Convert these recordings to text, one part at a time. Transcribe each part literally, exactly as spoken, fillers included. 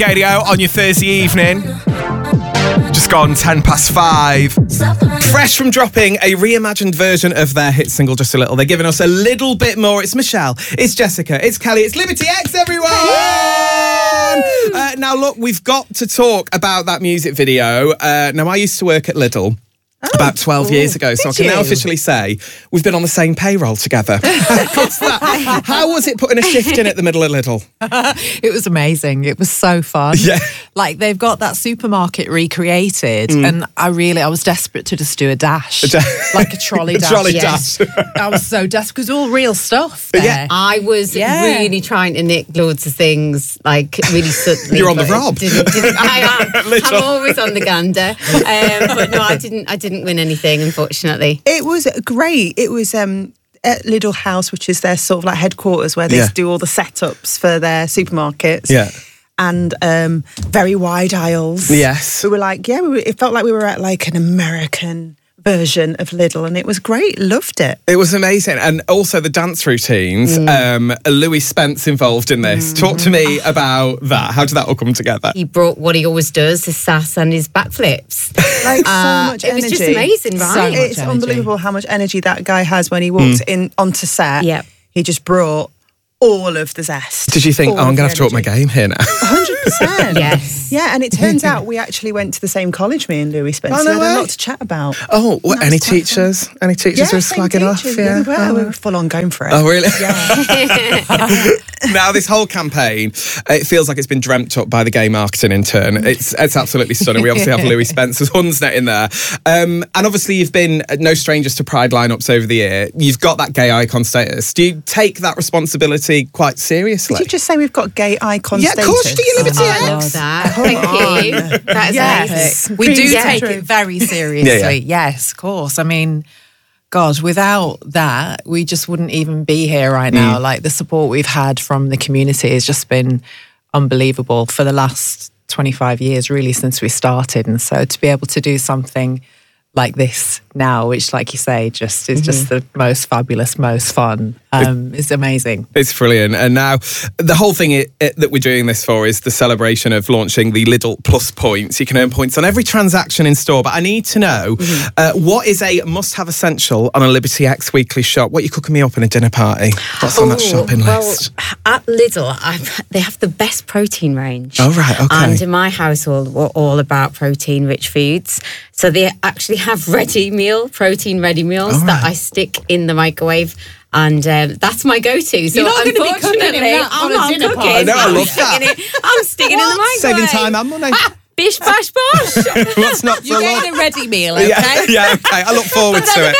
Radio on your Thursday evening. Just gone ten past five. Fresh from dropping a reimagined version of their hit single, Just a Little. They're giving us a little bit more. It's Michelle, it's Jessica, it's Kelly, it's Liberty X, everyone! Uh, now, look, we've got to talk about that music video. Uh, now, I used to work at Lidl. Oh, about twelve ooh, years ago, so I can you? now officially say we've been on the same payroll together. that? How was it putting a shift in at the middle of Lidl? It was amazing. It was so fun. Yeah. Like, they've got that supermarket recreated, mm. and I really, I was desperate to just do a dash. A da- like a trolley dash. A trolley yes. dash. I was so desperate, because all real stuff there. Yeah. I was yeah. really trying to nick loads of things, like, really subtly. You're on the rob. Didn't, didn't, I am. I'm always on the gander. Um, but no, I didn't, I didn't Didn't win anything, unfortunately. It was great. It was um, at Lidl House, which is their sort of like headquarters where they yeah. do all the setups for their supermarkets. Yeah. And um, very wide aisles. Yes. We were like, yeah, we were, it felt like we were at like an American version of Lidl, and it was great. Loved it. It was amazing. And also the dance routines. Mm. Um, Louis Spence involved in this. Mm. Talk to me about that. How did that all come together? He brought what he always does, his sass and his backflips. Like so uh, much it energy. It was just amazing, right? So it's energy. Unbelievable how much energy that guy has when he walks mm. in onto set. Yep. He just brought all of the zest. Did you think, oh, I'm going to have to up my game here now? one hundred percent. Yes. Yeah, and it turns out we actually went to the same college, me and Louis Spence. Oh, no so we had way. a lot to chat about. Oh, what, any teachers? Fun. Any teachers yeah, who were slagging teachers. off? Yeah, we were, oh. we were full on going for it. Oh, really? Yeah. Now, this whole campaign, it feels like it's been dreamt up by the gay marketing intern. It's it's absolutely stunning. We obviously have Louis Spence's Hunsnet in there. Um, and obviously, you've been no strangers to Pride lineups over the year. You've got that gay icon status. Do you take that responsibility quite seriously? Did you just say we've got gay icon yeah, status? Yeah, of course, do you, Liberty oh, X? I love that. Come Thank on. you. That is yes. amazing. We do yeah. take it very seriously. yeah, yeah. Yes, of course. I mean, God, without that, we just wouldn't even be here right now. Mm. Like, the support we've had from the community has just been unbelievable for the last twenty-five years, really, since we started. And so to be able to do something like this now, which, like you say, just is mm-hmm. just the most fabulous, most fun. Um, it's amazing. It's brilliant. And now the whole thing it, it, that we're doing this for is the celebration of launching the Lidl Plus points. You can earn points on every transaction in store. But I need to know mm-hmm. uh, what is a must-have essential on a Liberty X weekly shop? What are you cooking me up in a dinner party? What's oh, on that shopping well, list? At Lidl, I've, they have the best protein range. Oh, right, okay. And in my household, we're all about protein-rich foods. So they actually have ready meal, protein ready meals right. that I stick in the microwave. And um, that's my go-to. So you're not going to be cooking unfortunately, that I'm on a not dinner cooking. party. I know, I I'm love sticking that. It, I'm sticking it in the microwave. Saving time and money. Bish, bash, bosh. What's not for You're long? getting a ready meal, okay? Yeah, yeah, okay. I look forward to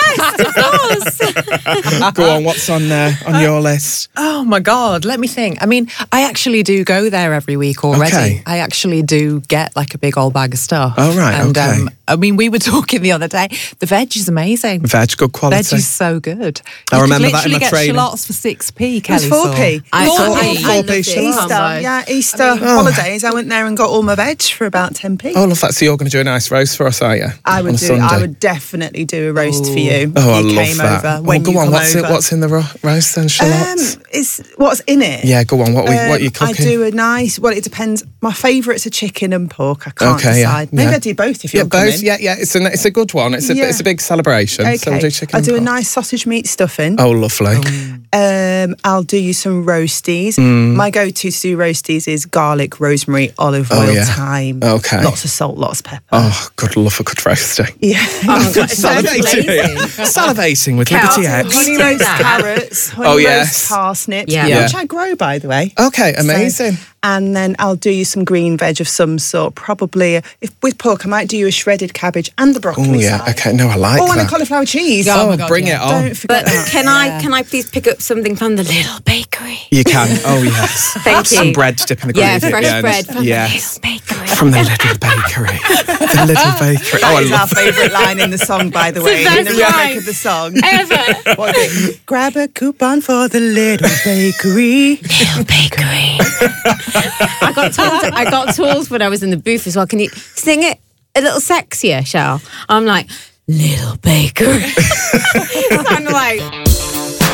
it. Of course. Go on, what's on uh, on uh, your list? Oh my God, let me think. I mean, I actually do go there every week already. Okay. I actually do get like a big old bag of stuff. Oh, right, and, okay. Um, I mean, we were talking the other day. The veg is amazing. Veg, good quality. Veg is so good. I you remember that in my get training. shallots for six p, Kelly. It was four p. I, four I, p. I, four I p Easter, Easter, yeah, Easter I mean, holidays. I went there and got all my veg for about ten p. Oh, I love that. So you're going to do a nice roast for us, are you? I would on a do. Sunday? I would definitely do a roast Ooh. for you. Oh, I you love came that. Over, when oh, go you on. come What's over. it? What's in the ro- roast then, shallots? Um, is what's in it? Yeah, go on. What we, Um, what are you cooking? I do a nice. Well, it depends. My favourites are chicken and pork. I can't Okay, yeah, decide. Maybe yeah. I do both if Yeah, you're both. coming. Yeah, yeah. It's a it's a good one. It's a Yeah. it's a big celebration. Okay. So we'll do chicken. I and do a pork. nice sausage meat stuffing. Oh, lovely. Um, I'll do you some roasties. Mm. My go-to to do roasties is garlic, rosemary, olive oil, Oh, yeah. thyme. Okay. Lots of salt, lots of pepper. Oh, good love a good roasting. Yeah. Oh, God, it sounds Salivating, amazing. Salivating with Cal- Liberty X. Honey do roast that. carrots, honey Oh, roast yes. parsnips, Yeah. Yeah. which I grow, by the way. Okay, amazing. So, and then I'll do you some green veg of some sort. Probably, a, if with pork, I might do you a shredded cabbage and the broccoli Oh yeah. side. Okay. No, I like Oh, and that. a cauliflower cheese. Oh, Oh, my God, bring yeah. it on. Don't forget But that. can I can I please pick up something from the little bakery? You can. Oh yes. Thank Some you. bread to dip in the Yeah, gravy at fresh the end. bread from Yes. the little bakery. From the little bakery. The little bakery. Oh, That I is our love that. favourite line in the song, by the way. best in the remake line. of the song. Ever. What is it? Grab a coupon for the little bakery. Little bakery. I got told I got told when I was in the booth as well, can you sing it a little sexier, Shell? I'm like, little bakery. Sounded like